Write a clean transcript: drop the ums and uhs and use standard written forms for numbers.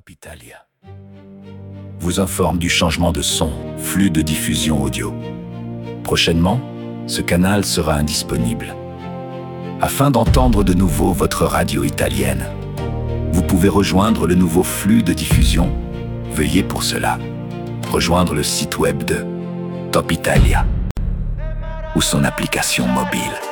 Top Italia vous informe du changement de son, flux de diffusion audio. Prochainement, ce canal sera indisponible. Afin d'entendre de nouveau votre radio italienne, vous pouvez rejoindre le nouveau flux de diffusion. Veuillez pour cela rejoindre le site web de Top Italia ou son application mobile.